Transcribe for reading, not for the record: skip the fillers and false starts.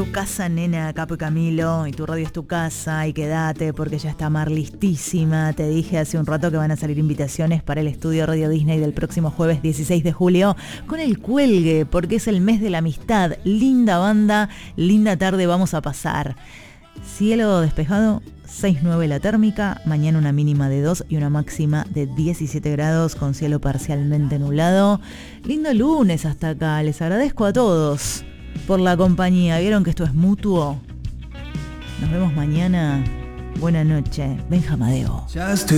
tu casa, nena, Capo y Camilo, y tu radio es tu casa, y quédate porque ya está Mar listísima. Te dije hace un rato que van a salir invitaciones para el estudio Radio Disney del próximo jueves 16 de julio con el Cuelgue, porque es el mes de la amistad. Linda banda, linda tarde vamos a pasar. Cielo despejado, 6-9 la térmica, mañana una mínima de 2 y una máxima de 17 grados con cielo parcialmente nublado. Lindo lunes hasta acá, les agradezco a todos por la compañía. ¿Vieron que esto es mutuo? Nos vemos mañana. Buena noche, Benjamadeo.